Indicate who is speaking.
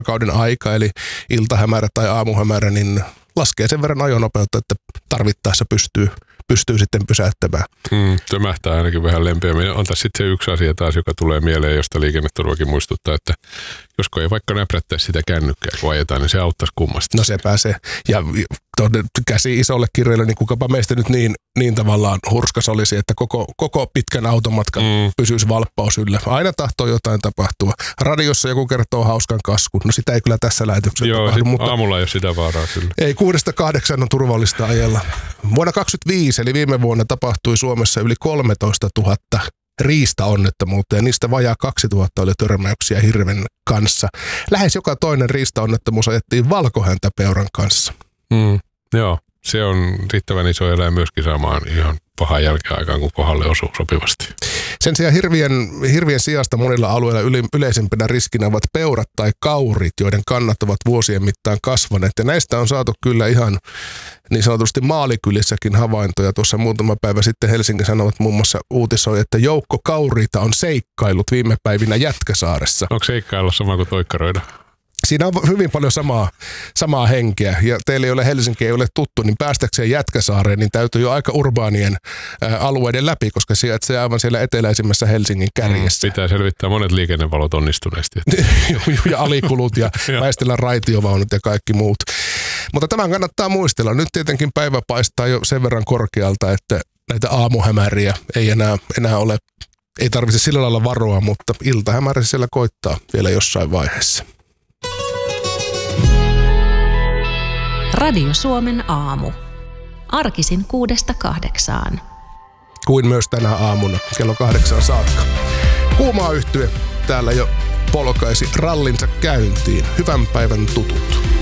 Speaker 1: kauden aika, eli iltahämärä tai aamuhämärä, niin laskee sen verran ajonopeutta, että tarvittaessa pystyy sitten pysäyttämään.
Speaker 2: Tömähtää ainakin vähän lempeämmin. On tässä sitten se yksi asia taas, joka tulee mieleen, josta liikenneturvakin muistuttaa, että josko ei vaikka näprättäisi sitä kännykkää, kun ajetaan, niin se auttaisi kummasti.
Speaker 1: No se pääsee. Ja käsi isolle kirjalle, niin kukapa meistä nyt niin tavallaan hurskas olisi, että koko pitkän automatkan pysyisi valppaus yllä. Aina tahtoo jotain tapahtua. Radiossa joku kertoo hauskan kaskun. No sitä ei kyllä tässä lähetyksessä tapahdu.
Speaker 2: Mutta aamulla ei ole sitä vaaraa kyllä.
Speaker 1: Ei, 6-8 on turvallista ajella. Vuonna 2025, eli viime vuonna, tapahtui Suomessa yli 13 000 riistaonnettomuutta ja niistä vajaa 2000 oli törmäyksiä hirven kanssa. Lähes joka toinen riistaonnettomuus ajettiin valkohäntäpeuran kanssa.
Speaker 2: Joo, se on riittävän iso eläin myöskin saamaan ihan pahan jälkeen aikaan, kun kohdalle osuu sopivasti.
Speaker 1: Sen sijaan hirvien sijasta monilla alueilla yleisimpänä riskinä ovat peurat tai kaurit, joiden kannat ovat vuosien mittaan kasvaneet. Ja näistä on saatu kyllä ihan niin sanotusti maalikylissäkin havaintoja. Tuossa muutama päivä sitten Helsingin Sanomat muun muassa uutisoi, että joukko kauriita on seikkailut viime päivinä Jätkäsaaressa.
Speaker 2: Onko seikkailla sama kuin toikkaroida?
Speaker 1: Siinä on hyvin paljon samaa henkeä, ja teille, joille Helsinki ei ole tuttu, niin päästäkseen Jätkäsaareen, niin täytyy jo aika urbaanien alueiden läpi, koska sijaitsee aivan siellä eteläisimmässä Helsingin kärjessä.
Speaker 2: Pitää selvittää monet liikennevalot onnistuneesti.
Speaker 1: Ja alikulut ja väistellä raitiovaunut ja kaikki muut. Mutta tämän kannattaa muistella. Nyt tietenkin päivä paistaa jo sen verran korkealta, että näitä aamuhämäriä ei enää ole. Ei tarvitse sillä lailla varoa, mutta iltahämärä siellä koittaa vielä jossain vaiheessa.
Speaker 3: Radio Suomen aamu. Arkisin 6-8.
Speaker 1: Kuin myös tänä aamuna kello 8 saakka. Kuuma yhtye täällä jo polkaisi rallinsa käyntiin. Hyvän päivän tutut.